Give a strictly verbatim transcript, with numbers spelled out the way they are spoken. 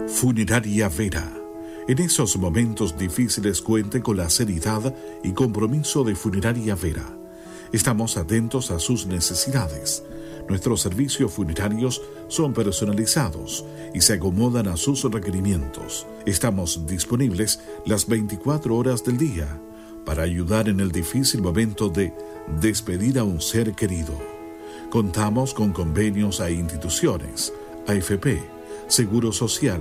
Funeraria Vera. En esos momentos difíciles cuente con la seriedad y compromiso de Funeraria Vera. Estamos atentos a sus necesidades. Nuestros servicios funerarios son personalizados y se acomodan a sus requerimientos. Estamos disponibles las veinticuatro horas del día para ayudar en el difícil momento de despedir a un ser querido. Contamos con convenios a instituciones, A F P, Seguro Social,